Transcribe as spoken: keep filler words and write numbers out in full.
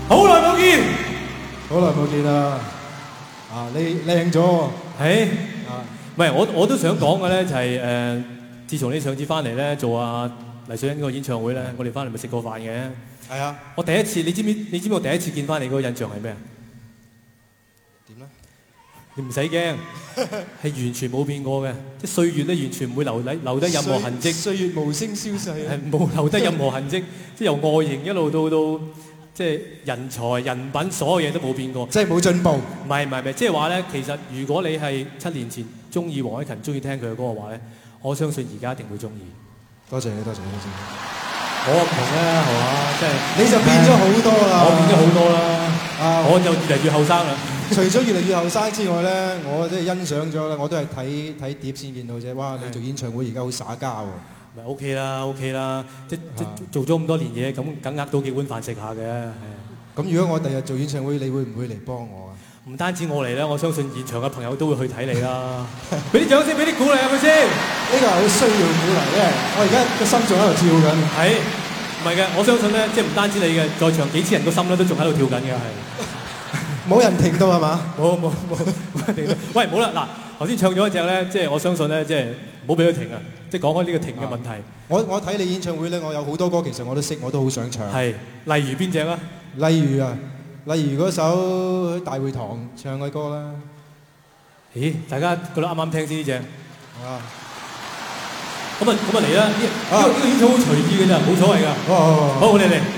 好耐冇見， 好耐冇見啦！啊，你靚咗喎！ 係啊， 唔係我我都想講嘅咧，就係誒，自從你上次翻嚟咧做阿黎瑞恩嗰個演唱會咧，我哋翻嚟咪食過飯嘅。 係啊， 我第一次，你知唔知？你知唔知我第一次見翻你嗰個印象係咩啊？ 點咧？ 你唔使驚，係完全冇變過嘅，即係歲月咧完全唔會留低留低任何痕跡。 歲月無聲消逝啊！ 係冇留低任何痕跡，即係由外形一路到到即係人才人品，所有嘢都冇變過。 即係冇進步。 唔係唔係唔係，即係話咧，其實如果你係七年前中意黃凱芹，中意聽佢嘅歌嘅話咧，我相信而家一定會中意。 多謝你，多謝你，多謝你。 我唔同啦，係嘛？即係你就變咗好多啦。 我變咗好多啦。 啊， 我就越嚟越後生啦。 除咗越嚟越後生之外咧，我即係欣賞咗咧，我都係睇睇碟先見到啫。哇！你做演唱會而家好耍家喎。 咪 OK 啦 OK 啦，即即做咗咁多年嘢，咁梗呃到幾碗飯食下嘅。 咁如果我第日做演唱會，你會唔會嚟幫我啊？ 唔單止我嚟啦，我相信現場嘅朋友都會去睇你啦。俾啲掌聲，俾啲鼓勵係咪先？ 呢個係好需要鼓勵嘅。我而家個心仲喺度跳緊。 係，唔係嘅？我相信咧，即係唔單止你嘅，在場幾千人個心咧都仲喺度跳緊嘅，係。 冇人停到係嘛？ 冇冇冇冇停到。喂，冇啦，嗱，頭先唱咗一隻咧，即係我相信咧，即係唔好俾佢停啊！即係講開呢個停嘅問題。 我我睇你演唱會咧，我有好多歌其實我都識，我都好想唱。 係，例如邊隻啊？ 例如啊，例如嗰首喺大會堂唱嘅歌啦。 咦，大家覺得啱啱聽先呢隻？ 啊， 咁啊咁啊嚟啦！呢呢個呢個演唱會隨意嘅咋，冇所謂㗎。 好好好， 好，你嚟。